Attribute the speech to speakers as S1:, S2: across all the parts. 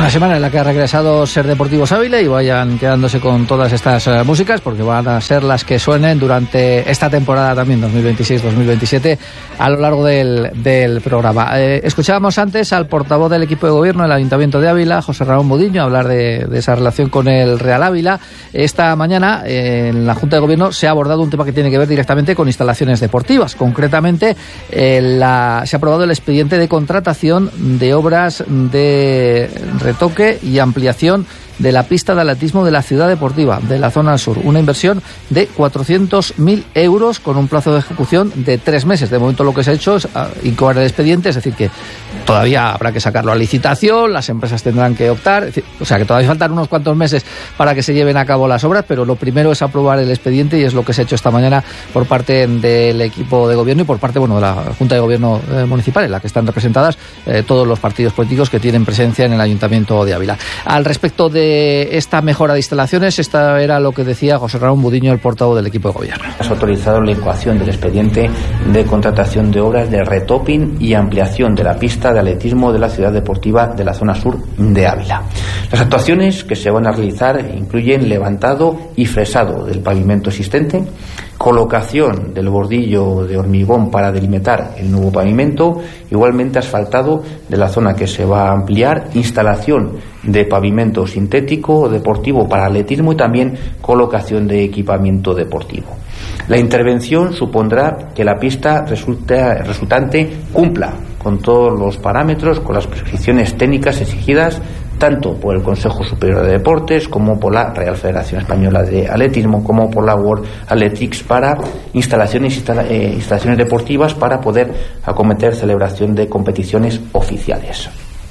S1: Una semana en la que ha regresado Ser Deportivos Ávila y vayan quedándose con todas estas músicas porque van a ser las que suenen durante esta temporada también 2026-2027 a lo largo del programa. Escuchábamos antes al portavoz del equipo de gobierno del Ayuntamiento de Ávila, José Ramón Budiño, hablar de esa relación con el Real Ávila. Esta mañana en la Junta de Gobierno se ha abordado un tema que tiene que ver directamente con instalaciones deportivas. Concretamente se ha aprobado el expediente de contratación de obras de retoque y ampliación de la pista de atletismo de la ciudad deportiva de la zona sur, una inversión de 400.000 euros con un plazo de ejecución de 3 meses. De momento lo que se ha hecho es incoar el expediente, es decir que todavía habrá que sacarlo a licitación, las empresas tendrán que optar, o sea que todavía faltan unos cuantos meses para que se lleven a cabo las obras, pero lo primero es aprobar el expediente y es lo que se ha hecho esta mañana por parte del equipo de gobierno y por parte de la Junta de Gobierno municipal, en la que están representadas todos los partidos políticos que tienen presencia en el Ayuntamiento de Ávila. Al respecto de esta mejora de instalaciones, esta era lo que decía José Ramón Budiño, el portavoz del equipo de gobierno.
S2: Has autorizado la incoación del expediente de contratación de obras de retoping y ampliación de la pista de atletismo de la ciudad deportiva de la zona sur de Ávila. Las actuaciones que se van a realizar incluyen levantado y fresado del pavimento existente, colocación del bordillo de hormigón para delimitar el nuevo pavimento, igualmente asfaltado de la zona que se va a ampliar, instalación de pavimento sintético deportivo para atletismo y también colocación de equipamiento deportivo. La intervención supondrá que la pista resultante cumpla con todos los parámetros, con las prescripciones técnicas exigidas tanto por el Consejo Superior de Deportes como por la Real Federación Española de Atletismo como por la World Athletics para instalaciones deportivas para poder acometer celebración de competiciones oficiales.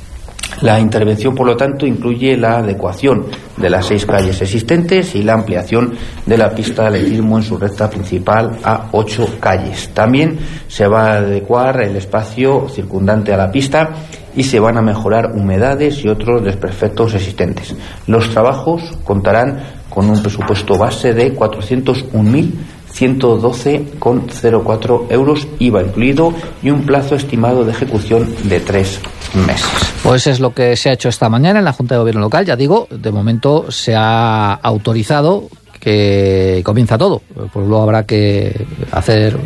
S2: La intervención, por lo tanto, incluye la adecuación de las 6 calles existentes y la ampliación de la pista de atletismo en su recta principal a 8 calles. También se va a adecuar el espacio circundante a la pista y se van a mejorar humedades y otros desperfectos existentes. Los trabajos contarán con un presupuesto base de 401.112,04 euros, IVA incluido, y un plazo estimado de ejecución de 3 meses.
S1: Pues es lo que se ha hecho esta mañana en la Junta de Gobierno local. Ya digo, de momento se ha autorizado que comienza todo, pues luego habrá que hacer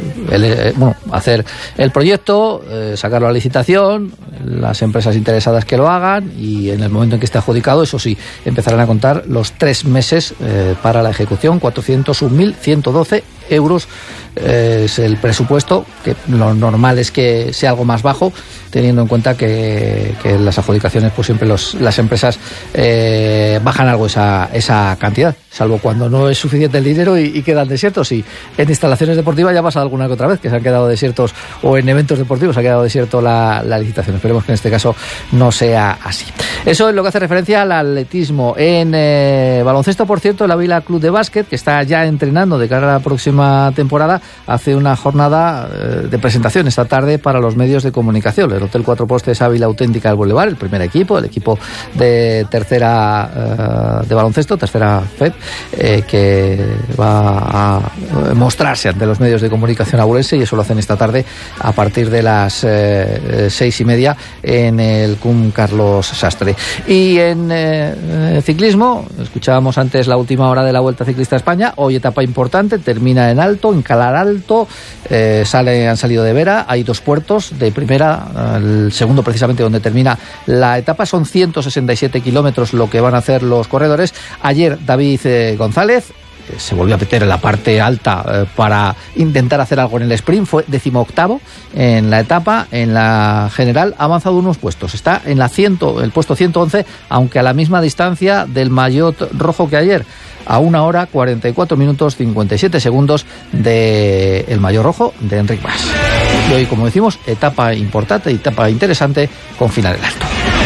S1: el proyecto, sacarlo a licitación, las empresas interesadas que lo hagan y en el momento en que esté adjudicado, eso sí, empezarán a contar los 3 meses para la ejecución. 401.112 euros es el presupuesto, que lo normal es que sea algo más bajo, teniendo en cuenta que las adjudicaciones pues siempre las empresas bajan algo esa cantidad, salvo cuando no es suficiente el dinero y quedan desiertos. Y en instalaciones deportivas ya ha pasado alguna que otra vez que se han quedado desiertos, o en eventos deportivos se ha quedado desierto la licitación. Esperemos que en este caso no sea así. Eso es lo que hace referencia al atletismo. En baloncesto, por cierto, el Ávila Club de Básquet, que está ya entrenando de cara a la próxima temporada, hace una jornada de presentación esta tarde para los medios de comunicación. El Hotel 4 Postes Ávila Auténtica del Boulevard, el primer equipo, el equipo de tercera de baloncesto, tercera FED, que va a mostrarse ante los medios de comunicación abulense, y eso lo hacen esta tarde a partir de las 6:30 en el CUM Carlos Sastre. Y en ciclismo, escuchábamos antes la última hora de la Vuelta Ciclista a España. Hoy etapa importante, termina en Alto, en Calar Alto, han salido de Vera, hay 2 puertos de primera, el segundo precisamente donde termina la etapa, son 167 kilómetros lo que van a hacer los corredores. Ayer David González se volvió a meter en la parte alta para intentar hacer algo en el sprint, fue 18º en la etapa. En la general ha avanzado unos puestos, está en el puesto 111, aunque a la misma distancia del maillot rojo que ayer, a 1 hora 44 minutos 57 segundos del maillot rojo de Enric Mas. Y hoy, como decimos, etapa importante, etapa interesante con final en Alto.